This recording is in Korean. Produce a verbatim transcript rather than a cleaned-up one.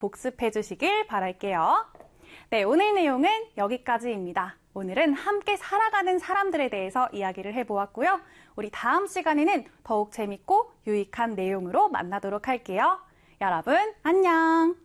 복습해 주시길 바랄게요. 네, 오늘 내용은 여기까지입니다. 오늘은 함께 살아가는 사람들에 대해서 이야기를 해보았고요. 우리 다음 시간에는 더욱 재밌고 유익한 내용으로 만나도록 할게요. 여러분, 안녕!